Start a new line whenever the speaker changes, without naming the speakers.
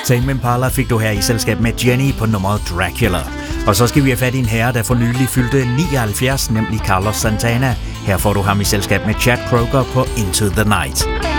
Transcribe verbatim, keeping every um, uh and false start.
Tame Impala fik du her i selskab med Jenny på nummeret Dracula. Og så skal vi have fat i en herre, der for nylig fyldte nioghalvfjerds, nemlig Carlos Santana. Her får du ham i selskab med Chad Kroeger på Into the Night.